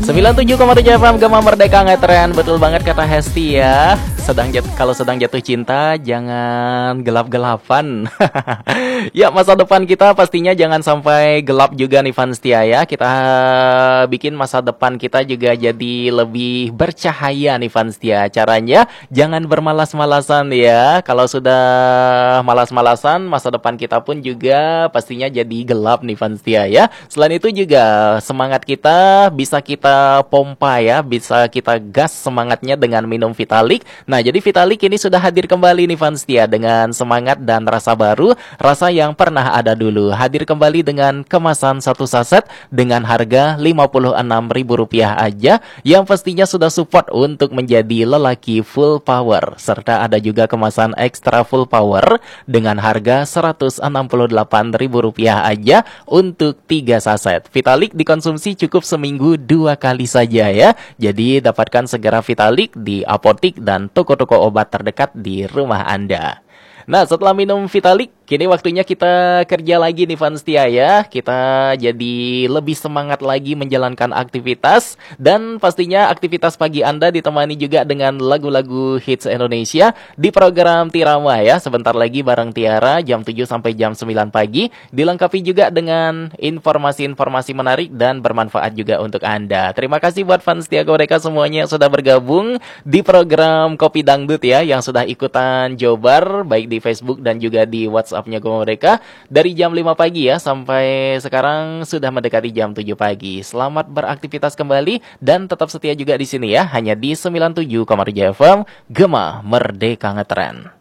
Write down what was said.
97,7 FM Gema Merdeka Ngetren. Betul banget kata Hesti ya. Kalau sedang jatuh cinta jangan gelap-gelapan. Ya, masa depan kita pastinya jangan sampai gelap juga nih Fans Setia ya. Kita bikin masa depan kita juga jadi lebih bercahaya nih Fans Setia. Caranya jangan bermalas-malasan ya. Kalau sudah malas-malasan, masa depan kita pun juga pastinya jadi gelap nih Fans Setia ya. Selain itu juga semangat kita bisa kita pompa ya, bisa kita gas semangatnya dengan minum Vitalik. Nah, jadi Vitalik ini sudah hadir kembali nih Fans Setia dengan semangat dan rasa baru, rasa yang pernah ada dulu. Hadir kembali dengan kemasan satu saset dengan harga Rp56.000 aja, yang pastinya sudah support untuk menjadi lelaki full power. Serta ada juga kemasan extra full power dengan harga Rp168.000 aja untuk 3 saset. Vitalik dikonsumsi cukup seminggu 2 kali saja ya. Jadi dapatkan segera Vitalik di apotik dan toko-toko obat terdekat di rumah Anda. Nah, setelah minum Vitalik, kini waktunya kita kerja lagi nih Fans Setia ya. Kita jadi lebih semangat lagi menjalankan aktivitas. Dan pastinya aktivitas pagi Anda ditemani juga dengan lagu-lagu hits Indonesia di program Tirama ya. Sebentar lagi bareng Tiara jam 7 sampai jam 9 pagi. Dilengkapi juga dengan informasi-informasi menarik dan bermanfaat juga untuk Anda. Terima kasih buat Fans Setia mereka semuanya yang sudah bergabung di program Kopi Dangdut ya. Yang sudah ikutan Jobar baik di Facebook dan juga di WhatsApp-nya mereka dari jam 5 pagi ya sampai sekarang sudah mendekati jam 7 pagi. Selamat beraktivitas kembali dan tetap setia juga di sini ya, hanya di 97,7 FM Gema Merdeka Ngetren.